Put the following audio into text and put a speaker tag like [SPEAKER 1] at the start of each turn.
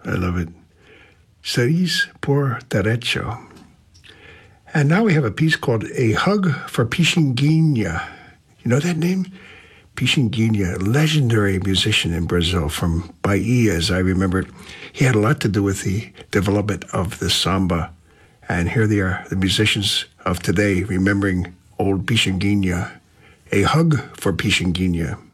[SPEAKER 1] I love it. Cerise por Derecho. And now we have a piece called A Hug for Pixinguinha. You know that name? Pixinguinha, a legendary musician in Brazil from Bahia, as I remember it. He had a lot to do with the development of the samba. And here they are, the musicians of today, remembering old Pixinguinha. A Hug for Pixinguinha.